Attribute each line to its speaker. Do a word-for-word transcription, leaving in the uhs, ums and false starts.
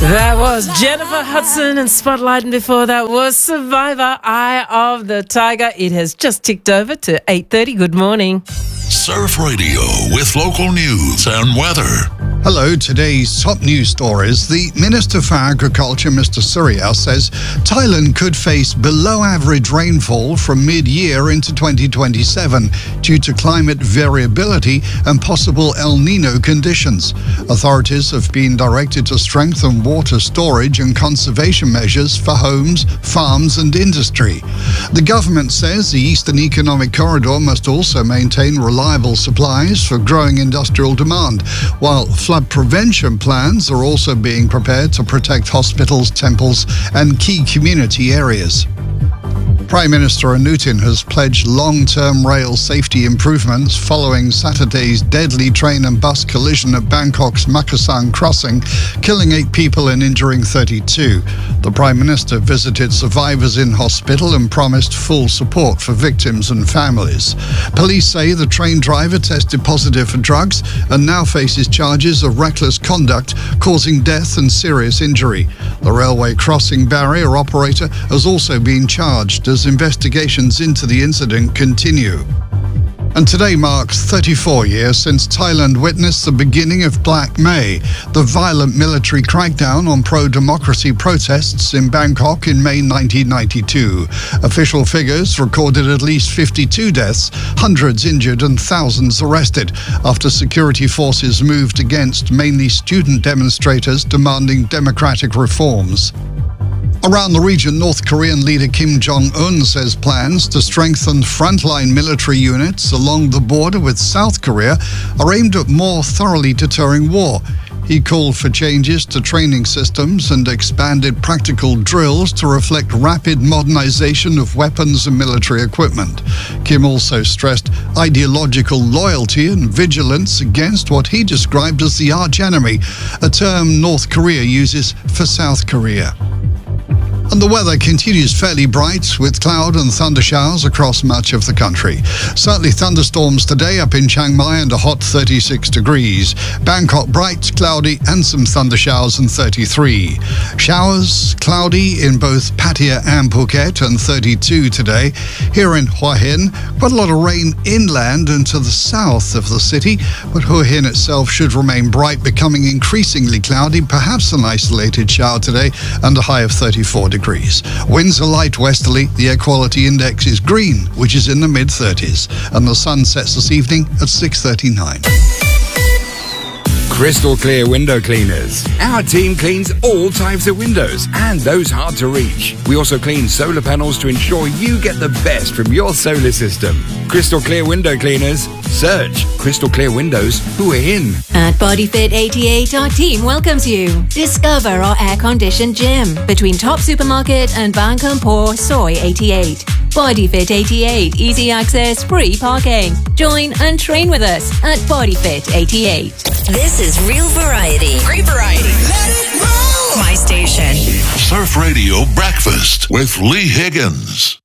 Speaker 1: That was Jennifer Hudson and Spotlight, and before that was Survivor, Eye of the Tiger. It has just ticked over to eight thirty. Good morning.
Speaker 2: Surf Radio with local news and weather.
Speaker 3: Hello, today's top news stories. The Minister for Agriculture, Mister Surya, says Thailand could face below-average rainfall from mid-year into twenty twenty-seven due to climate variability and possible El Nino conditions. Authorities have been directed to strengthen water storage and conservation measures for homes, farms and industry. The government says the Eastern Economic Corridor must also maintain reliable supplies for growing industrial demand, while flood prevention plans are also being prepared to protect hospitals, temples and key community areas. Prime Minister Anutin has pledged long-term rail safety improvements following Saturday's deadly train and bus collision at Bangkok's Makasang crossing, killing eight people and injuring thirty-two. The Prime Minister visited survivors in hospital and promised full support for victims and families. Police say the train driver tested positive for drugs and now faces charges of reckless conduct causing death and serious injury. The railway crossing barrier operator has also been charged as investigations into the incident continue. And today marks thirty-four years since Thailand witnessed the beginning of Black May, the violent military crackdown on pro-democracy protests in Bangkok in May nineteen ninety-two. Official figures recorded at least fifty-two deaths, hundreds injured and thousands arrested after security forces moved against mainly student demonstrators demanding democratic reforms. Around the region, North Korean leader Kim Jong-un says plans to strengthen frontline military units along the border with South Korea are aimed at more thoroughly deterring war. He called for changes to training systems and expanded practical drills to reflect rapid modernization of weapons and military equipment. Kim also stressed ideological loyalty and vigilance against what he described as the archenemy, a term North Korea uses for South Korea. And the weather continues fairly bright with cloud and thunder showers across much of the country. Certainly thunderstorms today up in Chiang Mai and a hot thirty-six degrees. Bangkok bright, cloudy and some thunder showers and thirty-three. Showers, cloudy in both Pattaya and Phuket and thirty-two today. Here in Hua Hin, quite a lot of rain inland and to the south of the city, but Hua Hin itself should remain bright, becoming increasingly cloudy, perhaps an isolated shower today and a high of thirty-four degrees. Winds are light westerly. The air quality index is green, which is in the mid thirties, and the sun sets this evening at six thirty-nine.
Speaker 4: Crystal Clear Window Cleaners. Our team cleans all types of windows and those hard to reach. We also clean solar panels to ensure you get the best from your solar system. Crystal Clear Window Cleaners. Search Crystal Clear Windows Hua Hin.
Speaker 5: At Bodyfit eighty-eight, our team welcomes you. Discover our air-conditioned gym between Top Supermarket and Bang Kampor Soy eighty-eight. Bodyfit eighty-eight, easy access, free parking. Join and train with us at Bodyfit eighty-eight.
Speaker 6: This is Real Variety. Great variety. Let it roll. My station.
Speaker 2: Surf Radio Breakfast with Lee Higgins.